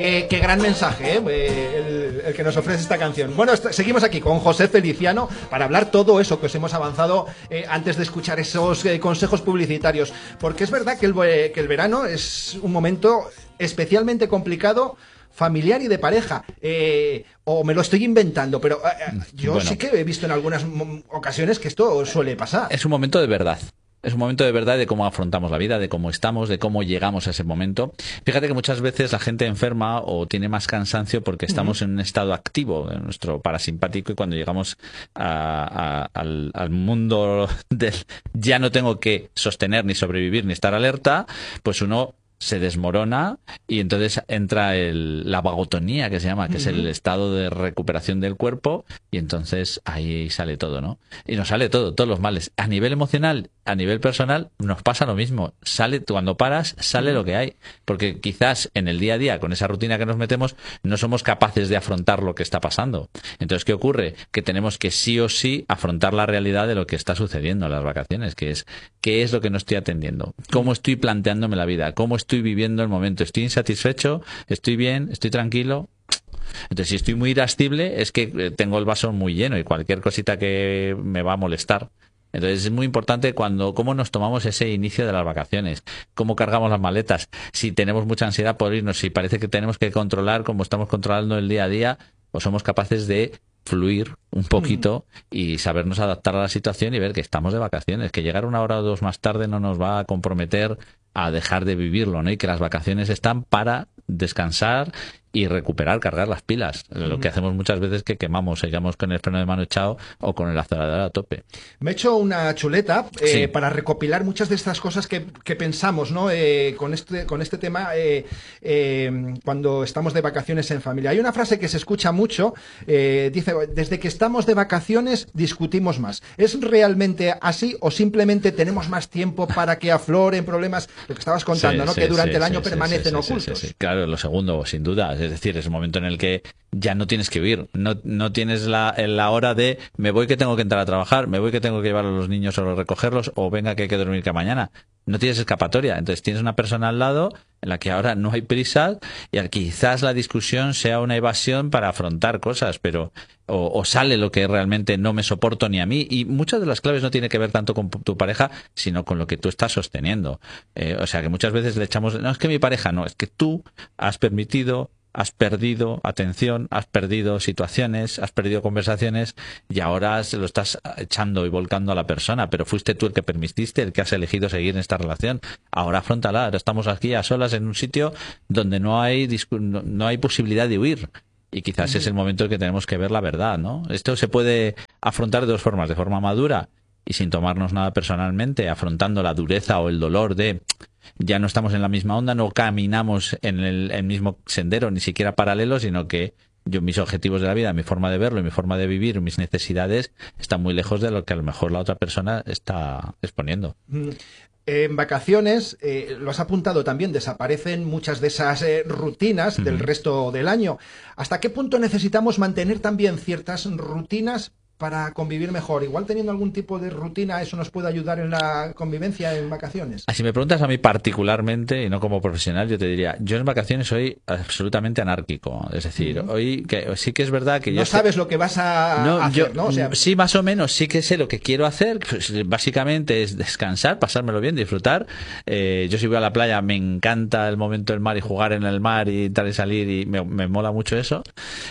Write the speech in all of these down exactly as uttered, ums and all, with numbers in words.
Eh, qué gran mensaje, ¿eh? Eh, el, el que nos ofrece esta canción. Bueno, seguimos aquí con José Feliciano para hablar todo eso que os hemos avanzado eh, antes de escuchar esos eh, consejos publicitarios. Porque es verdad que el, que el verano es un momento especialmente complicado, familiar y de pareja. Eh, o me lo estoy inventando, pero eh, yo bueno, sí que he visto en algunas ocasiones que esto suele pasar. Es un momento de verdad. Es un momento de verdad de cómo afrontamos la vida, de cómo estamos, de cómo llegamos a ese momento. Fíjate que muchas veces la gente enferma o tiene más cansancio porque estamos uh-huh. en un estado activo, en nuestro parasimpático, y cuando llegamos a, a, al, al mundo del ya no tengo que sostener ni sobrevivir ni estar alerta, pues uno se desmorona y entonces entra el, la vagotonía, que se llama, que uh-huh. es el estado de recuperación del cuerpo, y entonces ahí sale todo, ¿no? Y nos sale todo, todos los males. A nivel emocional, a nivel personal, nos pasa lo mismo. Sale, cuando paras, sale uh-huh. lo que hay. Porque quizás en el día a día, con esa rutina que nos metemos, no somos capaces de afrontar lo que está pasando. Entonces, ¿qué ocurre? Que tenemos que sí o sí afrontar la realidad de lo que está sucediendo en las vacaciones, que es qué es lo que no estoy atendiendo, cómo estoy planteándome la vida, cómo estoy estoy viviendo el momento, estoy insatisfecho, estoy bien, estoy tranquilo. Entonces, si estoy muy irascible, es que tengo el vaso muy lleno y cualquier cosita que me va a molestar. Entonces, es muy importante cuando cómo nos tomamos ese inicio de las vacaciones, cómo cargamos las maletas, si tenemos mucha ansiedad por irnos, si parece que tenemos que controlar como estamos controlando el día a día, o somos capaces de fluir un poquito y sabernos adaptar a la situación y ver que estamos de vacaciones, que llegar una hora o dos más tarde no nos va a comprometer a dejar de vivirlo, ¿no? Y que las vacaciones están para descansar y recuperar, cargar las pilas. Uh-huh. Lo que hacemos muchas veces que quemamos, seguimos con el freno de mano echado o con el acelerador a tope. Me he hecho una chuleta eh, sí. para recopilar muchas de estas cosas que, que pensamos, ¿no? Eh, con este con este tema eh, eh, cuando estamos de vacaciones en familia. Hay una frase que se escucha mucho, eh, dice, desde que estamos de vacaciones discutimos más. ¿Es realmente así o simplemente tenemos más tiempo para que afloren problemas? Lo que estabas contando, sí, ¿no? Sí, que durante sí, el año sí, permanecen sí, sí, ocultos. Sí, sí, sí. Claro, lo segundo, sin duda. Es decir, es un momento en el que ya no tienes que huir. No, no tienes la, la hora de me voy que tengo que entrar a trabajar, me voy que tengo que llevar a los niños o recogerlos, o venga que hay que dormir que mañana. No tienes escapatoria. Entonces tienes una persona al lado en la que ahora no hay prisa y quizás la discusión sea una evasión para afrontar cosas, pero o, o sale lo que realmente no me soporto ni a mí. Y muchas de las claves no tiene que ver tanto con tu pareja, sino con lo que tú estás sosteniendo. Eh, o sea que muchas veces le echamos, no es que mi pareja no, es que tú has permitido, has perdido atención, has perdido situaciones, has perdido conversaciones y ahora se lo estás echando y volcando a la persona, pero fuiste tú el que permitiste, el que has elegido seguir en esta relación. Ahora afróntala, ahora estamos aquí a solas en un sitio donde no hay no hay posibilidad de huir. Y quizás es el momento en que tenemos que ver la verdad, ¿no? Esto se puede afrontar de dos formas, de forma madura y sin tomarnos nada personalmente, afrontando la dureza o el dolor de ya no estamos en la misma onda, no caminamos en el, el mismo sendero, ni siquiera paralelo, sino que yo mis objetivos de la vida, mi forma de verlo, mi forma de vivir, mis necesidades están muy lejos de lo que a lo mejor la otra persona está exponiendo. En vacaciones, eh, lo has apuntado también, desaparecen muchas de esas eh, rutinas uh-huh. del resto del año. ¿Hasta qué punto necesitamos mantener también ciertas rutinas para convivir mejor? Igual teniendo algún tipo de rutina, ¿eso nos puede ayudar en la convivencia en vacaciones? Si me preguntas a mí particularmente, y no como profesional, yo te diría, yo en vacaciones soy absolutamente anárquico. Es decir, uh-huh. hoy que sí que es verdad que no yo... No sabes lo que vas a no, hacer, yo, ¿no? O sea... Sí, más o menos, sí que sé lo que quiero hacer. Pues, básicamente es descansar, pasármelo bien, disfrutar. Eh, yo si voy a la playa, me encanta el momento del mar y jugar en el mar y entrar y salir, y me, me mola mucho eso.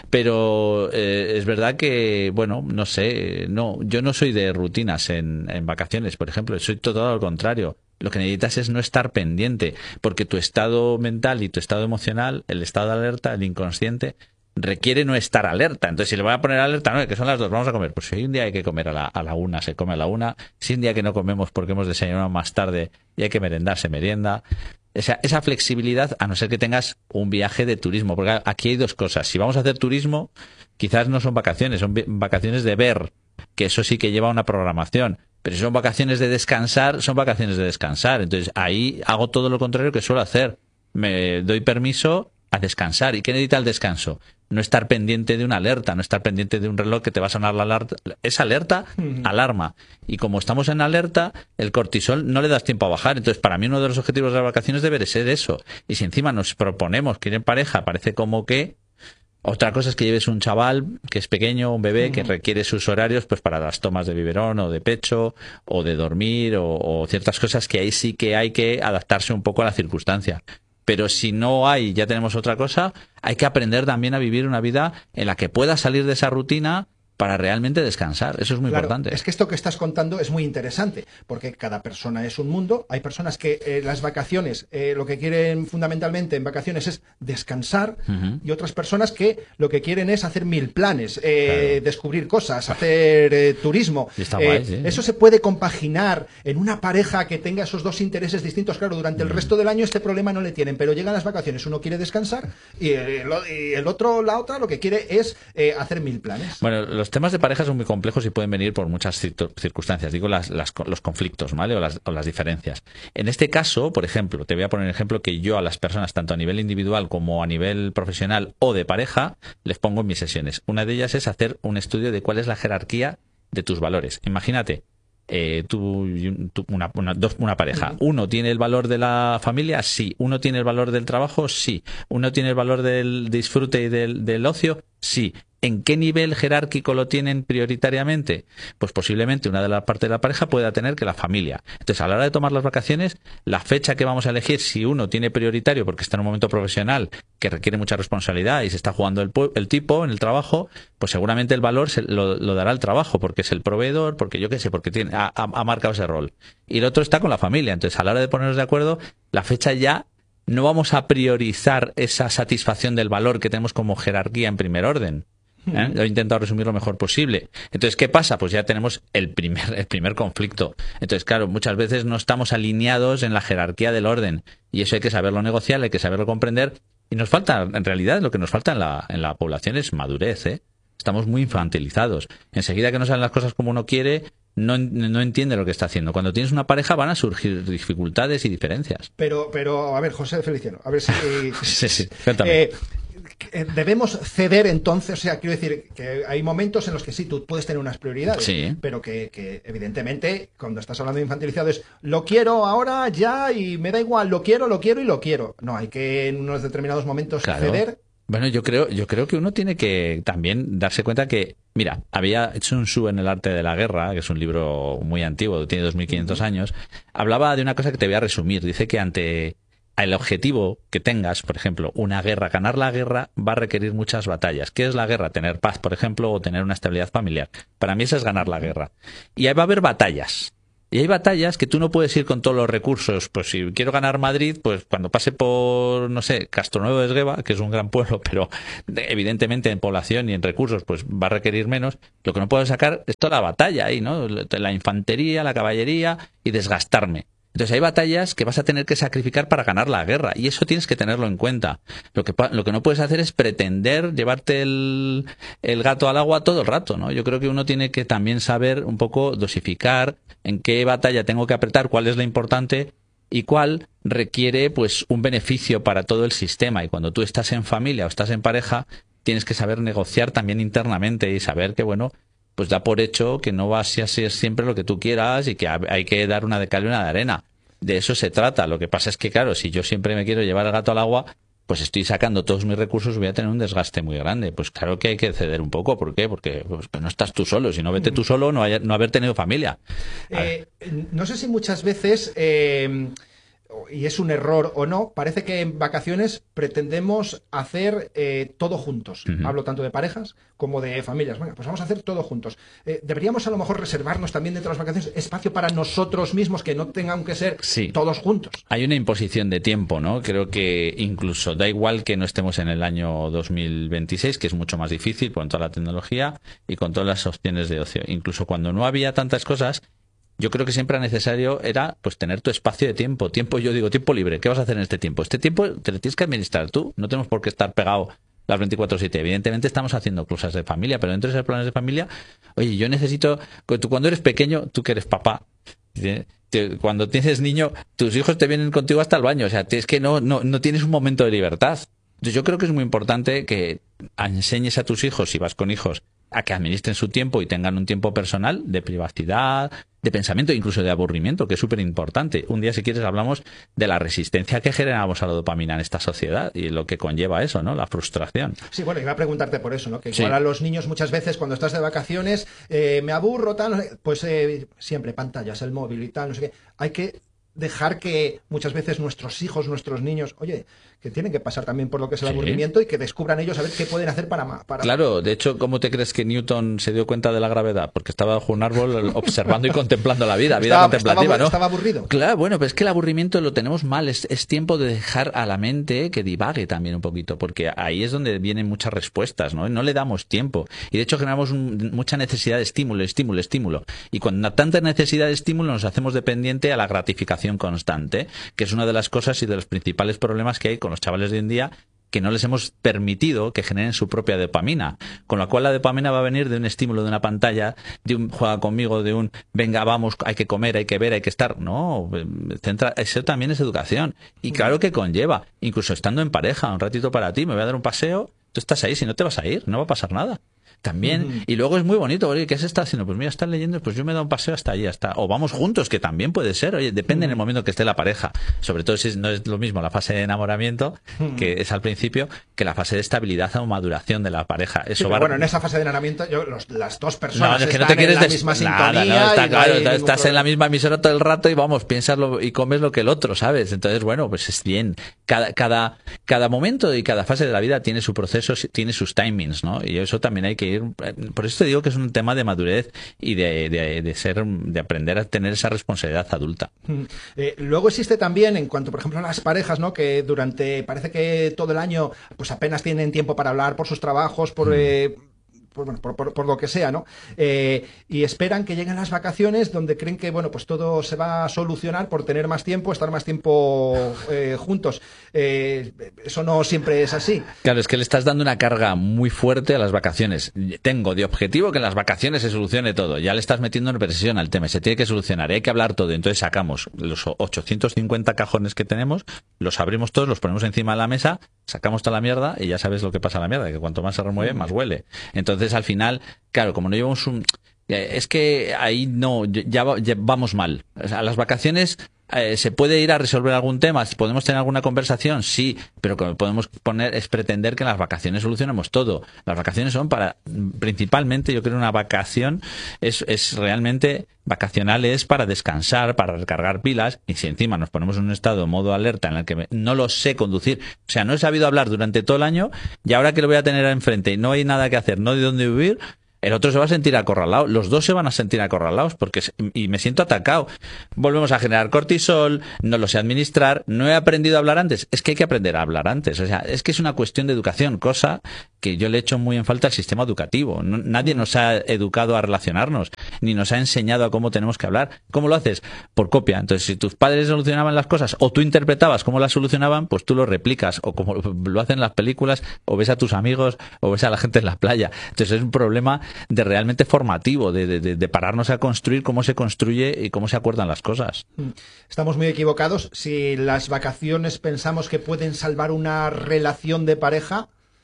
Pero eh, es verdad que, bueno, no sé, no, yo no soy de rutinas en, en vacaciones, por ejemplo, soy todo lo contrario. Lo que necesitas es no estar pendiente, porque tu estado mental y tu estado emocional, el estado de alerta, el inconsciente, requiere no estar alerta. Entonces, si le voy a poner alerta, no, que son las dos, vamos a comer. Pues si hay un día hay que comer a la, a la una, se come a la una. Si hay un día que no comemos porque hemos desayunado más tarde y hay que merendar, se merienda. O sea, esa flexibilidad, a no ser que tengas un viaje de turismo, porque aquí hay dos cosas. Si vamos a hacer turismo, quizás no son vacaciones, son vacaciones de ver, que eso sí que lleva una programación. Pero si son vacaciones de descansar, son vacaciones de descansar. Entonces, ahí hago todo lo contrario que suelo hacer. Me doy permiso a descansar. ¿Y qué necesita el descanso? no estar pendiente de una alerta, no estar pendiente de un reloj que te va a sonar la alerta. Es alerta, uh-huh. alarma. Y como estamos en alerta, el cortisol no le das tiempo a bajar. Entonces, para mí uno de los objetivos de las vacaciones debe ser eso. Y si encima nos proponemos que ir en pareja, parece como que... Otra cosa es que lleves un chaval que es pequeño, un bebé, uh-huh. que requiere sus horarios pues para las tomas de biberón o de pecho o de dormir o, o ciertas cosas que ahí sí que hay que adaptarse un poco a la circunstancia. Pero si no hay, ya tenemos otra cosa, hay que aprender también a vivir una vida en la que pueda salir de esa rutina para realmente descansar. Eso es muy claro, importante. Es que esto que estás contando es muy interesante, porque cada persona es un mundo. Hay personas que eh, las vacaciones, eh, lo que quieren fundamentalmente en vacaciones es descansar, uh-huh. y otras personas que lo que quieren es hacer mil planes, eh, claro. descubrir cosas, hacer eh, turismo. Está eh, guay, sí. Eso se puede compaginar en una pareja que tenga esos dos intereses distintos. Claro, durante uh-huh. el resto del año este problema no le tienen, pero llegan las vacaciones, uno quiere descansar y el, y el otro, la otra, lo que quiere es eh, hacer mil planes. Bueno, los temas de pareja son muy complejos y pueden venir por muchas circunstancias, digo las, las, los conflictos, ¿vale? O las, o las diferencias. En este caso, por ejemplo, te voy a poner un ejemplo que yo a las personas, tanto a nivel individual como a nivel profesional o de pareja, les pongo en mis sesiones. Una de ellas es hacer un estudio de cuál es la jerarquía de tus valores. Imagínate, eh, tú, tú, una, una, dos, una pareja. Uno tiene el valor de la familia, sí. Uno tiene el valor del trabajo, sí. Uno tiene el valor del disfrute y del, del ocio, sí. ¿En qué nivel jerárquico lo tienen prioritariamente? Pues posiblemente una de las partes de la pareja pueda tener que la familia. Entonces, a la hora de tomar las vacaciones, la fecha que vamos a elegir, si uno tiene prioritario porque está en un momento profesional que requiere mucha responsabilidad y se está jugando el, el tipo en el trabajo, pues seguramente el valor se lo, lo dará el trabajo porque es el proveedor, porque yo qué sé, porque tiene, ha, ha marcado ese rol. Y el otro está con la familia. Entonces, a la hora de ponernos de acuerdo, la fecha ya no vamos a priorizar esa satisfacción del valor que tenemos como jerarquía en primer orden. ¿Eh? Lo he intentado resumir lo mejor posible. Entonces, ¿qué pasa? Pues ya tenemos el primer, el primer conflicto. Entonces, claro, muchas veces no estamos alineados en la jerarquía del orden. Y eso hay que saberlo negociar, hay que saberlo comprender. Y nos falta, en realidad, lo que nos falta en la, en la población es madurez, ¿eh? Estamos muy infantilizados. Enseguida que no salen las cosas como uno quiere, no, no entiende lo que está haciendo. Cuando tienes una pareja van a surgir dificultades y diferencias. Pero, pero a ver, José Feliciano, a ver si... sí, sí, cuéntame. Eh, debemos ceder entonces, o sea, quiero decir que hay momentos en los que sí, tú puedes tener unas prioridades, sí. pero que, que evidentemente cuando estás hablando de infantilizado es lo quiero ahora, ya, y me da igual, lo quiero, lo quiero y lo quiero. No, hay que en unos determinados momentos claro. ceder. Bueno, yo creo, yo creo que uno tiene que también darse cuenta que, mira, había Sun Tzu en El arte de la guerra, que es un libro muy antiguo, tiene dos mil quinientos uh-huh. años, hablaba de una cosa que te voy a resumir. Dice que ante el objetivo que tengas, por ejemplo, una guerra, ganar la guerra va a requerir muchas batallas. ¿Qué es la guerra? Tener paz, por ejemplo, o tener una estabilidad familiar. Para mí eso es ganar la guerra. Y ahí va a haber batallas. Y hay batallas que tú no puedes ir con todos los recursos. Pues si quiero ganar Madrid, pues cuando pase por, no sé, Castronuevo de Esgueva, que es un gran pueblo, pero evidentemente en población y en recursos pues va a requerir menos, lo que no puedo sacar es toda la batalla ahí, ¿no? La infantería, la caballería y desgastarme. Entonces hay batallas que vas a tener que sacrificar para ganar la guerra y eso tienes que tenerlo en cuenta. Lo que, lo que no puedes hacer es pretender llevarte el, el gato al agua todo el rato, ¿no? Yo creo que uno tiene que también saber un poco dosificar en qué batalla tengo que apretar, cuál es la importante y cuál requiere pues un beneficio para todo el sistema. Y cuando tú estás en familia o estás en pareja, tienes que saber negociar también internamente y saber que, bueno, pues da por hecho que no va a ser siempre lo que tú quieras y que hay que dar una de cal y una de arena. De eso se trata. Lo que pasa es que, claro, si yo siempre me quiero llevar el gato al agua, pues estoy sacando todos mis recursos y voy a tener un desgaste muy grande. Pues claro que hay que ceder un poco. ¿Por qué? Porque pues, no estás tú solo. Si no vete tú solo, no, haya, no haber tenido familia. Eh, no sé si muchas veces... Eh... y es un error o no, parece que en vacaciones pretendemos hacer eh, todo juntos. Uh-huh. Hablo tanto de parejas como de familias. Bueno, pues vamos a hacer todo juntos. Eh, deberíamos a lo mejor reservarnos también dentro de las vacaciones espacio para nosotros mismos, que no tengan que ser sí. todos juntos. Hay una imposición de tiempo, ¿no? Creo que incluso da igual que no estemos en el año dos mil veintiséis, que es mucho más difícil con toda la tecnología y con todas las opciones de ocio. Incluso cuando no había tantas cosas, yo creo que siempre era necesario era pues tener tu espacio de tiempo. Tiempo, yo digo, tiempo libre. ¿Qué vas a hacer en este tiempo? Este tiempo te lo tienes que administrar tú. No tenemos por qué estar pegado las veinticuatro siete. Evidentemente estamos haciendo cosas de familia, pero dentro de esos planes de familia, oye, yo necesito... Tú cuando eres pequeño, tú que eres papá, cuando tienes niño, tus hijos te vienen contigo hasta el baño. O sea, es que no, no, no tienes un momento de libertad. Entonces yo creo que es muy importante que enseñes a tus hijos, si vas con hijos, a que administren su tiempo y tengan un tiempo personal de privacidad, de pensamiento, incluso de aburrimiento, que es súper importante. Un día, si quieres, hablamos de la resistencia que generamos a la dopamina en esta sociedad y lo que conlleva eso, ¿no? La frustración. Sí, bueno, iba a preguntarte por eso, ¿no? Que Sí. igual a los niños muchas veces cuando estás de vacaciones, eh, me aburro, tal, no sé, pues eh, siempre pantallas, el móvil y tal, no sé qué. Hay que dejar que muchas veces nuestros hijos, nuestros niños, oye, que tienen que pasar también por lo que es el Sí. aburrimiento y que descubran ellos a ver qué pueden hacer para... ma- para... Claro, de hecho, ¿cómo te crees que Newton se dio cuenta de la gravedad? Porque estaba bajo un árbol observando y contemplando la vida, vida Estaba- contemplativa, estaba- ¿no? estaba aburrido. Claro, bueno, pero es que el aburrimiento lo tenemos mal. Es, es tiempo de dejar a la mente que divague también un poquito, porque ahí es donde vienen muchas respuestas, ¿no? No le damos tiempo. Y de hecho generamos un- mucha necesidad de estímulo, estímulo, estímulo. Y cuando tanta necesidad de estímulo nos hacemos dependiente a la gratificación constante, que es una de las cosas y de los principales problemas que hay con los chavales de hoy en día, que no les hemos permitido que generen su propia dopamina. Con lo cual la dopamina va a venir de un estímulo de una pantalla, de un juega conmigo, de un venga, vamos, hay que comer, hay que ver, hay que estar. No, centra, eso también es educación. Y claro que conlleva, incluso estando en pareja, un ratito para ti, me voy a dar un paseo, tú estás ahí, si no te vas a ir, no va a pasar nada. También, Ujú. y luego es muy bonito, oye, ¿qué se está haciendo? Pues mira, estás leyendo, pues yo me he dado un paseo hasta allí, hasta, o vamos juntos, que también puede ser, oye, depende en el momento que esté la pareja, sobre todo si no es lo mismo la fase de enamoramiento, que es al principio, que la fase de estabilidad o maduración de la pareja. Eso Sí, pero va bueno, en esa fase de enamoramiento, yo, los- las dos no, personas es que no están te quieres en la des- misma nada, sintonía. no, está y no claro, hay estás ningún en la problema. misma emisora todo el rato y vamos, piensas lo, y comes lo que el otro, ¿sabes? Entonces, bueno, pues es bien. Cada, cada, cada momento y cada fase de la vida tiene su proceso, tiene sus timings, ¿no? Y eso también hay que ir. Por eso te digo que es un tema de madurez y de, de, de ser, de aprender a tener esa responsabilidad adulta. Mm. Eh, luego existe también, en cuanto, por ejemplo, a las parejas, ¿no? Que durante, parece que todo el año, pues apenas tienen tiempo para hablar por sus trabajos, por... Mm. eh, por, bueno, por, por- por lo que sea, ¿no? Eh, y esperan que lleguen las vacaciones donde creen que, bueno, pues todo se va a solucionar por tener más tiempo, estar más tiempo eh, juntos. Eh, eso no siempre es así. Claro, es que le estás dando una carga muy fuerte a las vacaciones. Tengo de objetivo que en las vacaciones se solucione todo. Ya le estás metiendo una presión al tema. Se tiene que solucionar. Hay que hablar todo. Entonces sacamos los ochocientos cincuenta cajones que tenemos, los abrimos todos, los ponemos encima de la mesa, sacamos toda la mierda y ya sabes lo que pasa a la mierda, que cuanto más se remueve, más huele. Entonces, al final, claro, como no llevamos un... Es que ahí no, ya, va- ya vamos mal. O sea, las vacaciones... Eh, ¿Se puede ir a resolver algún tema? ¿Podemos tener alguna conversación? Sí, pero lo que podemos poner es pretender que en las vacaciones solucionemos todo. Las vacaciones son para, principalmente, yo creo una vacación es, es realmente, vacacional es para descansar, para recargar pilas, y si encima nos ponemos en un estado, modo alerta, en el que me- no lo sé conducir, o sea, no he sabido hablar durante todo el año, y ahora que lo voy a tener enfrente y no hay nada que hacer, no hay dónde vivir, el otro se va a sentir acorralado, los dos se van a sentir acorralados porque se- y me siento atacado. Volvemos a generar cortisol, no lo sé administrar, no he aprendido a hablar antes. Es que hay que aprender a hablar antes, o sea, es que es una cuestión de educación, cosa que yo le echo muy en falta al sistema educativo. No- nadie nos ha educado a relacionarnos, ni nos ha enseñado a cómo tenemos que hablar. ¿Cómo lo haces? Por copia. Entonces, si tus padres solucionaban las cosas o tú interpretabas cómo las solucionaban, pues tú lo replicas, o como lo hacen las películas, o ves a tus amigos, o ves a la gente en la playa. Entonces es un problema de realmente formativo, de, de, de- de pararnos a construir cómo se construye y cómo se acuerdan las cosas. Estamos muy equivocados. Si las vacaciones pensamos que pueden salvar una relación de pareja...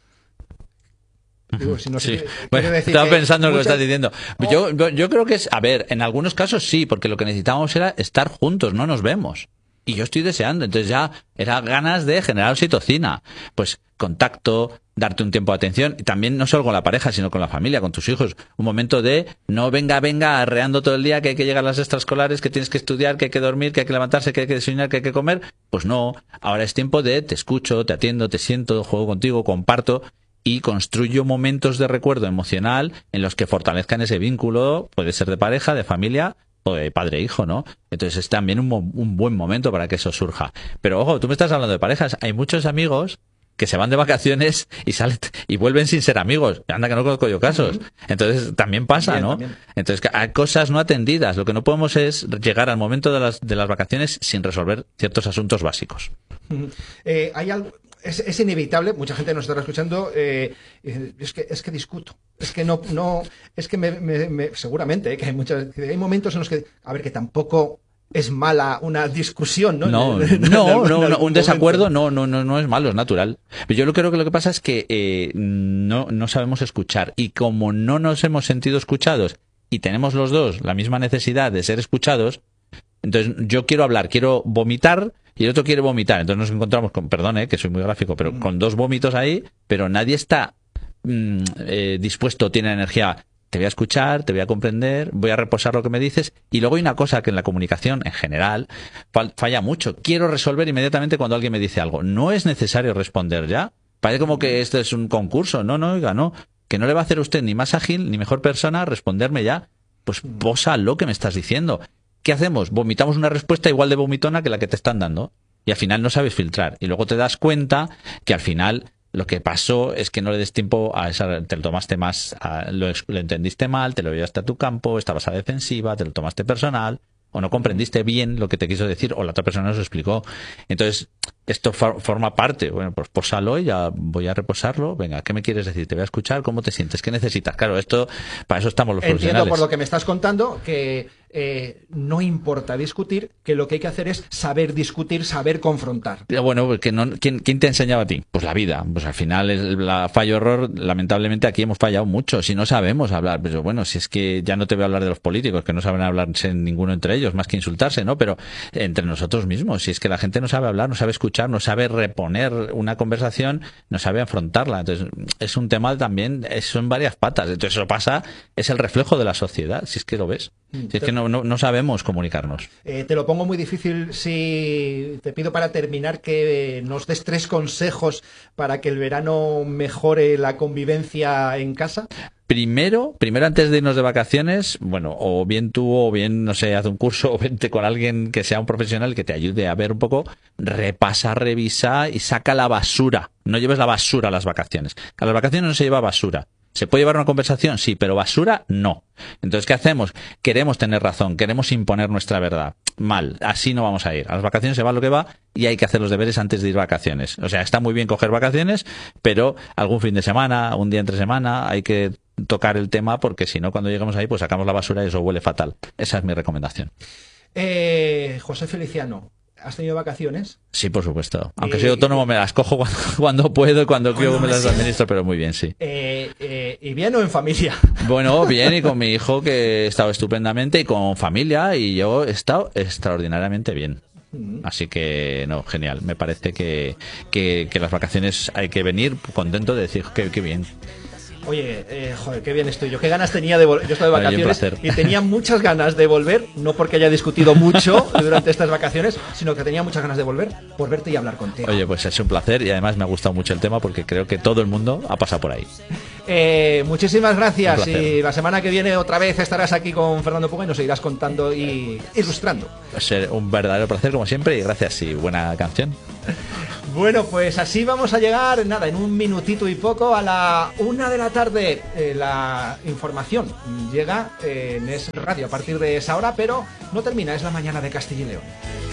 Digo, si no sé Sí. qué- quiere Bueno, decir estaba que pensando en lo que muchas- estás diciendo. Yo, yo- yo creo que es, a ver, en algunos casos sí, porque lo que necesitábamos era estar juntos, no nos vemos. Y yo estoy deseando, entonces ya era ganas de generar oxitocina. Pues contacto, darte un tiempo de atención, y también no solo con la pareja, sino con la familia, con tus hijos. Un momento de no venga, venga, arreando todo el día, que hay que llegar a las extraescolares, que tienes que estudiar, que hay que dormir, que hay que levantarse, que hay que desayunar, que hay que comer. Pues no, ahora es tiempo de te escucho, te atiendo, te siento, juego contigo, comparto y construyo momentos de recuerdo emocional en los que fortalezcan ese vínculo, puede ser de pareja, de familia o de padre-hijo, ¿no? Entonces es también un, mo- un buen momento para que eso surja. Pero ojo, tú me estás hablando de parejas, hay muchos amigos que se van de vacaciones y salen y vuelven sin ser amigos. Anda que no conozco yo casos. Entonces también pasa, También, ¿no? también. Entonces que hay cosas no atendidas. Lo que no podemos es llegar al momento de las, de las vacaciones sin resolver ciertos asuntos básicos. Eh, hay algo, es, es inevitable, mucha gente nos estará escuchando, eh, eh, es que es que discuto, es que no, no, es que me, me- me- seguramente eh, que hay muchas, que hay momentos en los que, a ver, que tampoco es mala una discusión, ¿no? No, En- en- en no, algún- no, en no, algún un desacuerdo momento. no, no, no, no es malo, es natural. Pero yo creo que lo que pasa es que eh, no, no sabemos escuchar y como no nos hemos sentido escuchados y tenemos los dos la misma necesidad de ser escuchados, entonces yo quiero hablar, quiero vomitar y el otro quiere vomitar. Entonces nos encontramos con, perdón, eh, que soy muy gráfico, pero con dos vómitos ahí, pero nadie está mm, eh, dispuesto, tiene energía. Te voy a escuchar, te voy a comprender, voy a reposar lo que me dices. Y luego hay una cosa que en la comunicación, en general, fal- falla mucho. Quiero resolver inmediatamente cuando alguien me dice algo. No es necesario responder ya. Parece como que esto es un concurso. No, no, oiga, no. Que no le va a hacer a usted ni más ágil ni mejor persona responderme ya. Pues posa lo que me estás diciendo. ¿Qué hacemos? Vomitamos una respuesta igual de vomitona que la que te están dando. Y al final no sabes filtrar. Y luego te das cuenta que al final lo que pasó es que no le des tiempo a esa, te lo tomaste más, a- lo, ex- lo entendiste mal, te lo llevaste a tu campo, estabas a la defensiva, te lo tomaste personal, o no comprendiste bien lo que te quiso decir, o la otra persona nos lo explicó. Entonces, esto for- forma parte. Bueno, pues pósalo y ya voy a reposarlo. Venga, ¿qué me quieres decir? Te voy a escuchar, ¿cómo te sientes? ¿Qué necesitas? Claro, esto, para eso estamos los Entiendo profesionales. por lo que me estás contando que eh, no importa discutir, que lo que hay que hacer es saber discutir, saber confrontar. Ya, bueno, pues que no, ¿quién, quién te ha enseñado a ti? Pues la vida. Pues al final, el la fallo-error, lamentablemente aquí hemos fallado mucho. Si no sabemos hablar, pero bueno, si es que ya no te voy a hablar de los políticos, que no saben hablarse ninguno entre ellos, más que insultarse, ¿no? Pero entre nosotros mismos, si es que la gente no sabe hablar, no sabe escuchar, no sabe reponer una conversación, no sabe afrontarla. Entonces, es un tema también, es- son varias patas. Entonces, eso pasa, es el reflejo de la sociedad, si es que lo ves. Si es que no, no, no sabemos comunicarnos. Eh, te lo pongo muy difícil si te pido para terminar que nos des tres consejos para que el verano mejore la convivencia en casa. Primero, primero antes de irnos de vacaciones, bueno, o bien tú, o bien, no sé, haz un curso, o vente con alguien que sea un profesional que te ayude a ver un poco, repasa, revisa y saca la basura. No lleves la basura a las vacaciones. A las vacaciones no se lleva basura. ¿Se puede llevar una conversación? Sí, pero basura no. Entonces, ¿qué hacemos? Queremos tener razón, queremos imponer nuestra verdad. Mal, así no vamos a ir. A las vacaciones se va lo que va y hay que hacer los deberes antes de ir a vacaciones. O sea, está muy bien coger vacaciones, pero algún fin de semana, un día entre semana, hay que tocar el tema porque si no, cuando lleguemos ahí, pues sacamos la basura y eso huele fatal. Esa es mi recomendación. Eh, José Feliciano, ¿has tenido vacaciones? Sí, por supuesto. Aunque Eh, soy autónomo, me las cojo cuando, cuando puedo y cuando quiero me las sí. administro, pero muy bien, sí. Eh, eh, ¿Y bien o en familia? Bueno, bien, y con mi hijo que he estado estupendamente y con familia y yo he estado extraordinariamente bien. Así que, no, genial. Me parece que, que, que las vacaciones hay que venir contento de decir que, que bien. Oye, eh, joder, qué bien estoy yo. Qué ganas tenía de volver. Yo estoy de Oye, un vacaciones placer. y tenía muchas ganas de volver, no porque haya discutido mucho durante estas vacaciones, sino que tenía muchas ganas de volver por verte y hablar contigo. Oye, pues es un placer y además me ha gustado mucho el tema porque creo que todo el mundo ha pasado por ahí. Eh, muchísimas gracias Un placer. y la semana que viene otra vez estarás aquí con Fernando Puga y nos seguirás contando y ilustrando. Va a ser un verdadero placer como siempre y gracias y buena canción. Bueno, pues así vamos a llegar, nada, en un minutito y poco a la una de la tarde. Eh, la información llega eh, en Es Radio a partir de esa hora, pero no termina, es la mañana de Castilla y León.